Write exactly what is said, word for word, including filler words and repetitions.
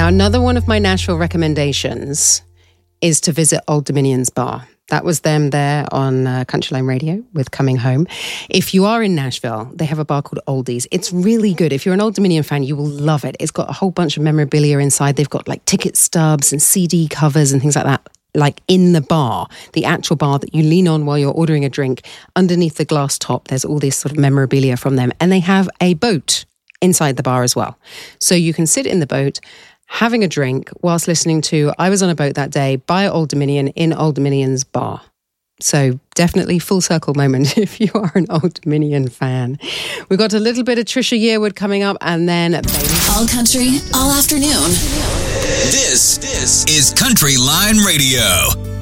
Now, another one of my Nashville recommendations is to visit Old Dominion's bar. That was them there on uh, Country Line Radio with Coming Home. If you are in Nashville, they have a bar called Oldies. It's really good. If you're an Old Dominion fan, you will love it. It's got a whole bunch of memorabilia inside. They've got like ticket stubs and C D covers and things like that. Like in the bar, the actual bar that you lean on while you're ordering a drink, underneath the glass top, there's all this sort of memorabilia from them. And they have a boat inside the bar as well. So you can sit in the boat, having a drink whilst listening to I Was on a Boat That Day by Old Dominion in Old Dominion's bar. So definitely full circle moment if you are an Old Dominion fan. We've got a little bit of Trisha Yearwood coming up and then Baby. All country, all afternoon. This, this is Country Line Radio.